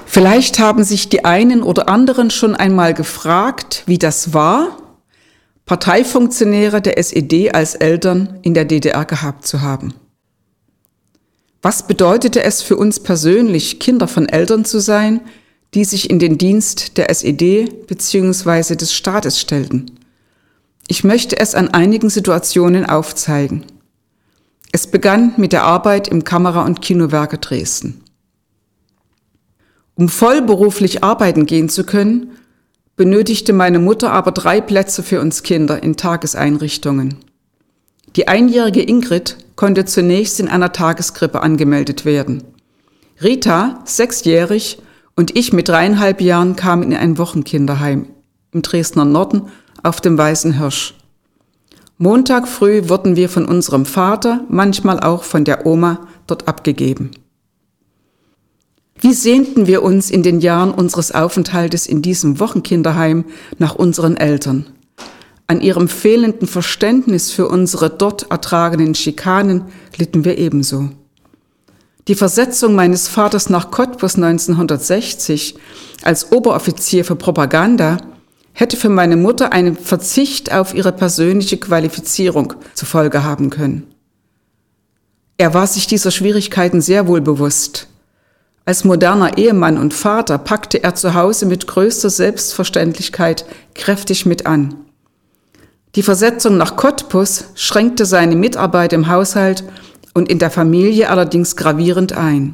Vielleicht haben sich die einen oder anderen schon einmal gefragt, wie das war, Parteifunktionäre der SED als Eltern in der DDR gehabt zu haben. Was bedeutete es für uns persönlich, Kinder von Eltern zu sein, die sich in den Dienst der SED bzw. des Staates stellten? Ich möchte es an einigen Situationen aufzeigen. Es begann mit der Arbeit im Kamera- und Kinowerke Dresden. Um vollberuflich arbeiten gehen zu können, benötigte meine Mutter aber 3 Plätze für uns Kinder in Tageseinrichtungen. Die einjährige Ingrid konnte zunächst in einer Tageskrippe angemeldet werden. Rita, 6-jährig, und ich mit 3,5 Jahren kamen in ein Wochenkinderheim im Dresdner Norden auf dem Weißen Hirsch. Montag früh wurden wir von unserem Vater, manchmal auch von der Oma, dort abgegeben. Wie sehnten wir uns in den Jahren unseres Aufenthaltes in diesem Wochenkinderheim nach unseren Eltern. An ihrem fehlenden Verständnis für unsere dort ertragenen Schikanen litten wir ebenso. Die Versetzung meines Vaters nach Cottbus 1960 als Oberoffizier für Propaganda hätte für meine Mutter einen Verzicht auf ihre persönliche Qualifizierung zur Folge haben können. Er war sich dieser Schwierigkeiten sehr wohl bewusst. Als moderner Ehemann und Vater packte er zu Hause mit größter Selbstverständlichkeit kräftig mit an. Die Versetzung nach Cottbus schränkte seine Mitarbeit im Haushalt und in der Familie allerdings gravierend ein.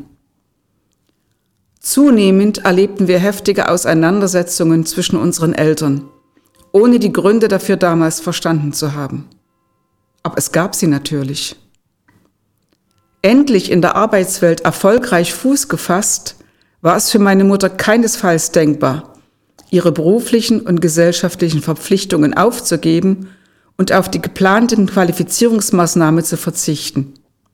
Zunehmend erlebten wir heftige Auseinandersetzungen zwischen unseren Eltern, ohne die Gründe dafür damals verstanden zu haben. Aber es gab sie natürlich. Endlich in der Arbeitswelt erfolgreich Fuß gefasst, war es für meine Mutter keinesfalls denkbar, ihre beruflichen und gesellschaftlichen Verpflichtungen aufzugeben und auf die geplanten Qualifizierungsmaßnahmen zu verzichten.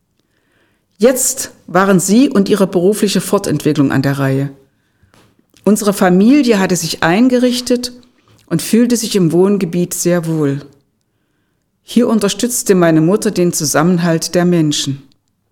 Jetzt waren sie und ihre berufliche Fortentwicklung an der Reihe. Unsere Familie hatte sich eingerichtet und fühlte sich im Wohngebiet sehr wohl. Hier unterstützte meine Mutter den Zusammenhalt der Menschen.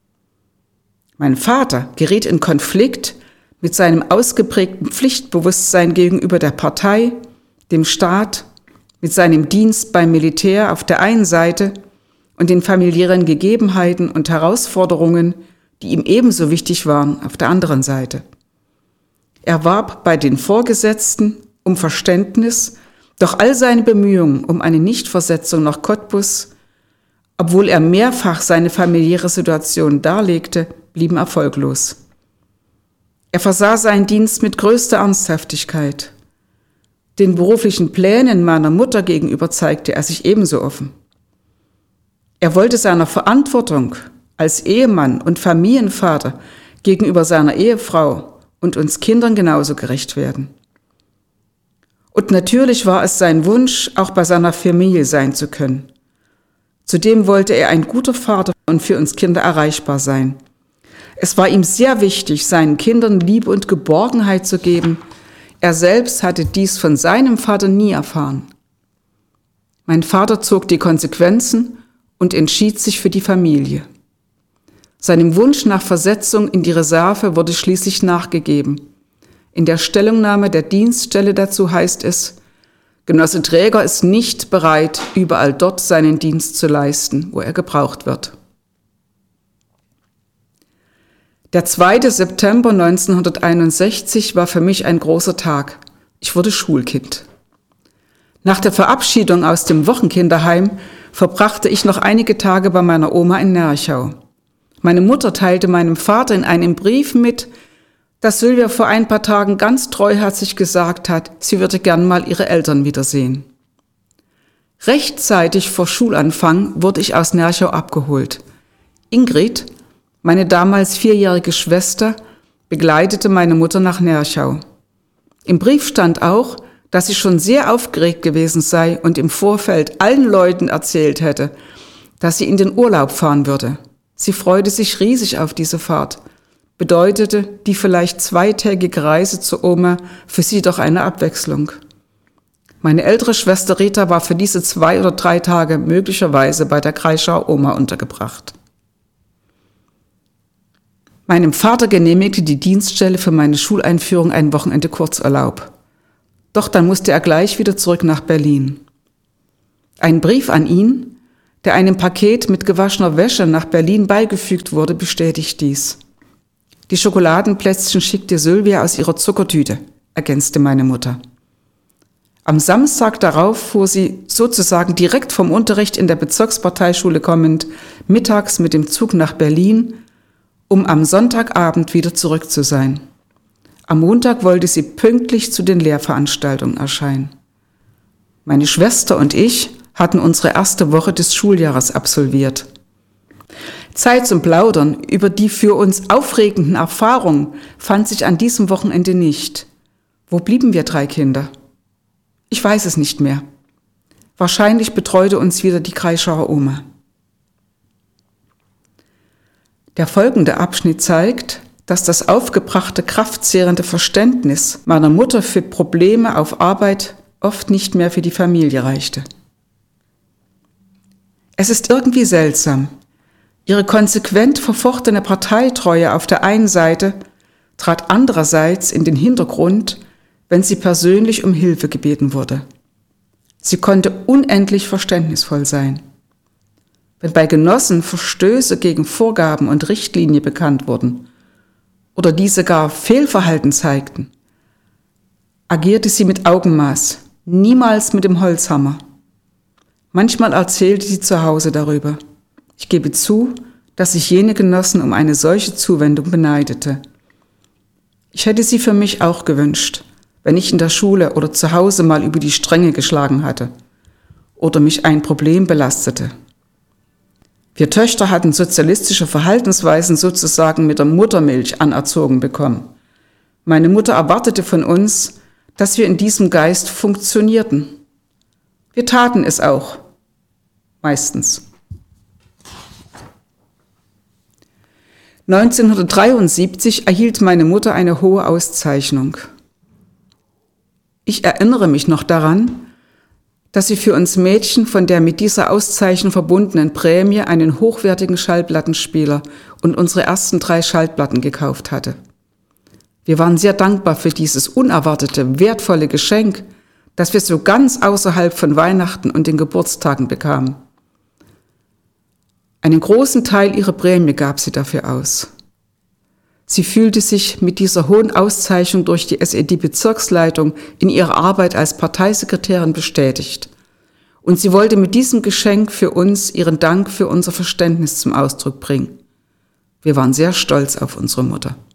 Mein Vater geriet in Konflikt mit seinem ausgeprägten Pflichtbewusstsein gegenüber der Partei, dem Staat, mit seinem Dienst beim Militär auf der einen Seite und den familiären Gegebenheiten und Herausforderungen, die ihm ebenso wichtig waren, auf der anderen Seite. Er warb bei den Vorgesetzten um Verständnis, doch all seine Bemühungen um eine Nichtversetzung nach Cottbus, obwohl er mehrfach seine familiäre Situation darlegte, blieben erfolglos. Er versah seinen Dienst mit größter Ernsthaftigkeit. Den beruflichen Plänen meiner Mutter gegenüber zeigte er sich ebenso offen. Er wollte seiner Verantwortung als Ehemann und Familienvater gegenüber seiner Ehefrau und uns Kindern genauso gerecht werden. Und natürlich war es sein Wunsch, auch bei seiner Familie sein zu können. Zudem wollte er ein guter Vater und für uns Kinder erreichbar sein. Es war ihm sehr wichtig, seinen Kindern Liebe und Geborgenheit zu geben. Er selbst hatte dies von seinem Vater nie erfahren. Mein Vater zog die Konsequenzen und entschied sich für die Familie. Seinem Wunsch nach Versetzung in die Reserve wurde schließlich nachgegeben. In der Stellungnahme der Dienststelle dazu heißt es: Genosse Träger ist nicht bereit, überall dort seinen Dienst zu leisten, wo er gebraucht wird. Der 2. September 1961 war für mich ein großer Tag. Ich wurde Schulkind. Nach der Verabschiedung aus dem Wochenkinderheim verbrachte ich noch einige Tage bei meiner Oma in Nerchau. Meine Mutter teilte meinem Vater in einem Brief mit, dass Sylvia vor ein paar Tagen ganz treuherzig gesagt hat, sie würde gern mal ihre Eltern wiedersehen. Rechtzeitig vor Schulanfang wurde ich aus Nerchau abgeholt. Ingrid, meine damals 4-jährige Schwester, begleitete meine Mutter nach Nerchau. Im Brief stand auch, dass sie schon sehr aufgeregt gewesen sei und im Vorfeld allen Leuten erzählt hätte, dass sie in den Urlaub fahren würde. Sie freute sich riesig auf diese Fahrt. Bedeutete die vielleicht 2-tägige Reise zur Oma für sie doch eine Abwechslung. Meine ältere Schwester Rita war für diese 2 oder 3 Tage möglicherweise bei der Kreischauer Oma untergebracht. Meinem Vater genehmigte die Dienststelle für meine Schuleinführung ein Wochenende Kurzurlaub. Doch dann musste er gleich wieder zurück nach Berlin. Ein Brief an ihn, der einem Paket mit gewaschener Wäsche nach Berlin beigefügt wurde, bestätigt dies. Die Schokoladenplätzchen schickte Sylvia aus ihrer Zuckertüte, ergänzte meine Mutter. Am Samstag darauf fuhr sie sozusagen direkt vom Unterricht in der Bezirksparteischule kommend mittags mit dem Zug nach Berlin, um am Sonntagabend wieder zurück zu sein. Am Montag wollte sie pünktlich zu den Lehrveranstaltungen erscheinen. Meine Schwester und ich hatten unsere erste Woche des Schuljahres absolviert. Zeit zum Plaudern über die für uns aufregenden Erfahrungen fand sich an diesem Wochenende nicht. Wo blieben wir 3 Kinder? Ich weiß es nicht mehr. Wahrscheinlich betreute uns wieder die Kreischauer Oma. Der folgende Abschnitt zeigt, dass das aufgebrachte, kraftzehrende Verständnis meiner Mutter für Probleme auf Arbeit oft nicht mehr für die Familie reichte. Es ist irgendwie seltsam. Ihre konsequent verfochtene Parteitreue auf der einen Seite trat andererseits in den Hintergrund, wenn sie persönlich um Hilfe gebeten wurde. Sie konnte unendlich verständnisvoll sein. Wenn bei Genossen Verstöße gegen Vorgaben und Richtlinien bekannt wurden oder diese gar Fehlverhalten zeigten, agierte sie mit Augenmaß, niemals mit dem Holzhammer. Manchmal erzählte sie zu Hause darüber. Ich gebe zu, dass ich jene Genossen um eine solche Zuwendung beneidete. Ich hätte sie für mich auch gewünscht, wenn ich in der Schule oder zu Hause mal über die Stränge geschlagen hatte oder mich ein Problem belastete. Wir Töchter hatten sozialistische Verhaltensweisen sozusagen mit der Muttermilch anerzogen bekommen. Meine Mutter erwartete von uns, dass wir in diesem Geist funktionierten. Wir taten es auch, meistens. 1973 erhielt meine Mutter eine hohe Auszeichnung. Ich erinnere mich noch daran, dass sie für uns Mädchen von der mit dieser Auszeichnung verbundenen Prämie einen hochwertigen Schallplattenspieler und unsere ersten 3 Schallplatten gekauft hatte. Wir waren sehr dankbar für dieses unerwartete, wertvolle Geschenk, das wir so ganz außerhalb von Weihnachten und den Geburtstagen bekamen. Einen großen Teil ihrer Prämie gab sie dafür aus. Sie fühlte sich mit dieser hohen Auszeichnung durch die SED-Bezirksleitung in ihrer Arbeit als Parteisekretärin bestätigt. Und sie wollte mit diesem Geschenk für uns ihren Dank für unser Verständnis zum Ausdruck bringen. Wir waren sehr stolz auf unsere Mutter.